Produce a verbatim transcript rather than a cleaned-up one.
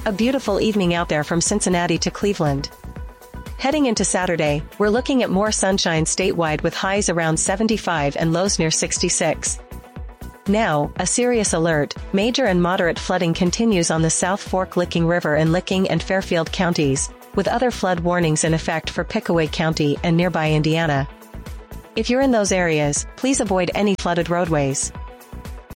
A beautiful evening out there from Cincinnati to Cleveland. Heading into Saturday, we're looking at more sunshine statewide with highs around seventy-five and lows near sixty-six. Now, a serious alert: major and moderate flooding continues on the South Fork Licking River in Licking and Fairfield counties, with other flood warnings in effect for Pickaway County and nearby Indiana. If you're in those areas, please avoid any flooded roadways.